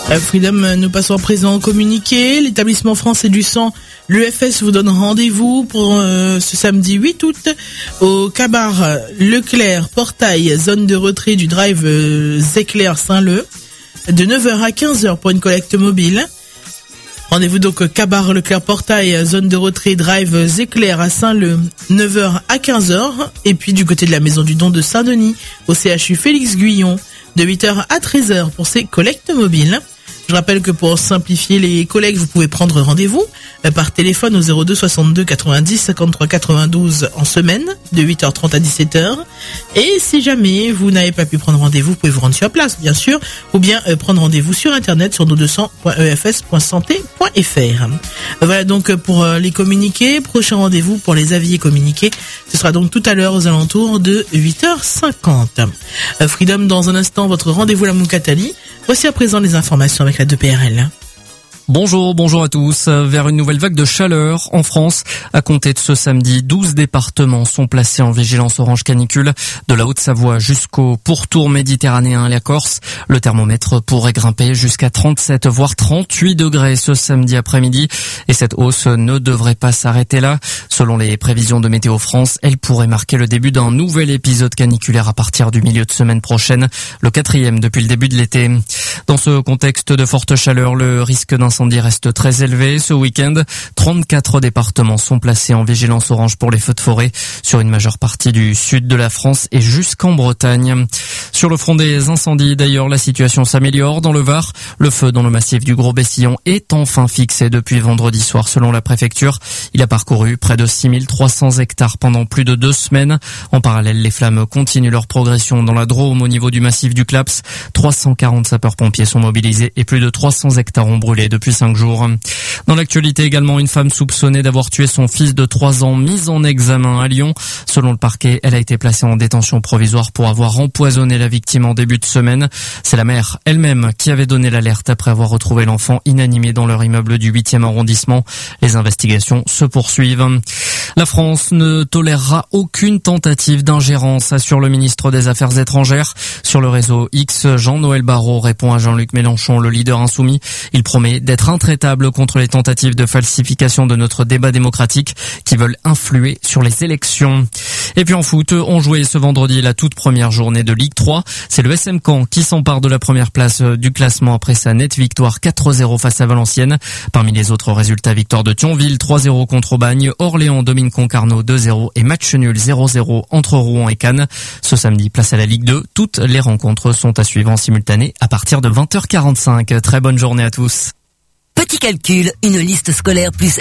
Freedom, nous passons à présent au communiqué. L'établissement français du sang, l'EFS, vous donne rendez-vous pour ce samedi 8 août au Cabar Leclerc, Portail, zone de retrait du drive Zéclair Saint-Leu, de 9h à 15h pour une collecte mobile. Rendez-vous donc Cabar Leclerc, Portail, zone de retrait drive Zéclair à Saint-Leu, 9h à 15h. Et puis du côté de la maison du don de Saint-Denis, au CHU Félix Guyon, de 8h à 13h pour ces collectes mobiles. Je rappelle que pour simplifier les collectes, vous pouvez prendre rendez-vous par téléphone au 02 62 90 53 92 en semaine, de 8h30 à 17h. Et si jamais vous n'avez pas pu prendre rendez-vous, vous pouvez vous rendre sur place, bien sûr, ou bien prendre rendez-vous sur internet sur nos200.efs.santé.fr. Voilà donc pour les communiqués. Prochain rendez-vous pour les avis et communiqués, ce sera donc tout à l'heure aux alentours de 8h50. Freedom, dans un instant, votre rendez-vous la Moukatali. Voici à présent les informations avec la 2PRL. Bonjour à tous. Vers une nouvelle vague de chaleur en France. À compter de ce samedi, 12 départements sont placés en vigilance orange canicule, de la Haute-Savoie jusqu'au pourtour méditerranéen et la Corse. Le thermomètre pourrait grimper jusqu'à 37 voire 38 degrés ce samedi après-midi. Et cette hausse ne devrait pas s'arrêter là. Selon les prévisions de Météo France, elle pourrait marquer le début d'un nouvel épisode caniculaire à partir du milieu de semaine prochaine, le 4e depuis le début de l'été. Dans ce contexte de forte chaleur, le risque d'incendie reste très élevé. Ce week-end, 34 départements sont placés en vigilance orange pour les feux de forêt sur une majeure partie du sud de la France et jusqu'en Bretagne. Sur le front des incendies, d'ailleurs, la situation s'améliore dans le Var. Le feu dans le massif du Gros-Bessillon est enfin fixé depuis vendredi soir selon la préfecture. Il a parcouru près de 6300 hectares pendant plus de 2 semaines. En parallèle, les flammes continuent leur progression dans la Drôme au niveau du massif du Claps. 340 sapeurs-pompiers sont mobilisés et plus de 300 hectares ont brûlé depuis 5 jours. Dans l'actualité également, une femme soupçonnée d'avoir tué son fils de 3 ans mise en examen à Lyon. Selon le parquet, elle a été placée en détention provisoire pour avoir empoisonné la victime en début de semaine. C'est la mère elle-même qui avait donné l'alerte après avoir retrouvé l'enfant inanimé dans leur immeuble du 8e arrondissement. Les investigations se poursuivent. La France ne tolérera aucune tentative d'ingérence, assure le ministre des Affaires étrangères. Sur le réseau X, Jean-Noël Barrot répond à Jean-Luc Mélenchon, le leader insoumis. Il promet d'être intraitable contre les tentatives de falsification de notre débat démocratique qui veulent influer sur les élections. Et puis en foot, on jouait ce vendredi la toute première journée de Ligue 3. C'est le SM Caen qui s'empare de la première place du classement après sa nette victoire 4-0 face à Valenciennes. Parmi les autres résultats, victoire de Thionville 3-0 contre Aubagne, Orléans domine Concarneau 2-0 et match nul 0-0 entre Rouen et Cannes. Ce samedi, place à la Ligue 2. Toutes les rencontres sont à suivre en simultané à partir de 20h45. Très bonne journée à tous. Petit calcul, une liste scolaire plus